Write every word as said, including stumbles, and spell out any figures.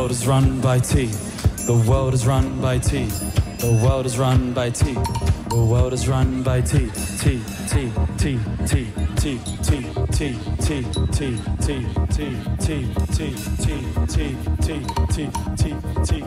world is run by tea. The world is run by tea. The world is run by tea. The world is run by tea. Tea, tea, tea, tea, tea, tea, tea, tea, tea, tea, tea, tea, tea, tea, tea, tea, tea, tea, tea.